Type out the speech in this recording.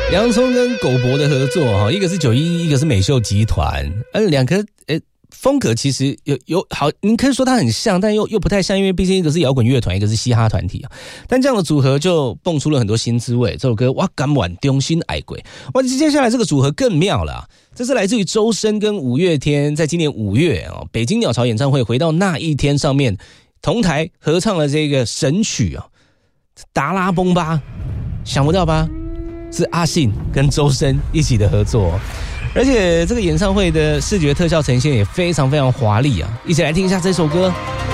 洋葱跟狗博的合作，一个是911，一个是美秀集团，两个风格其实有好，你可以说它很像，但又不太像，因为毕竟一个是摇滚乐团，一个是嘻哈团体啊。但这样的组合就蹦出了很多新滋味。这首歌我甘愿中心爱鬼，哇！接下来这个组合更妙了啊，这是来自于周深跟五月天，在今年5月北京鸟巢演唱会回到那一天上面同台合唱了这个神曲啊，达拉崩吧，想不到吧？是阿信跟周深一起的合作。而且这个演唱会的视觉特效呈现也非常非常华丽啊！一起来听一下这首歌。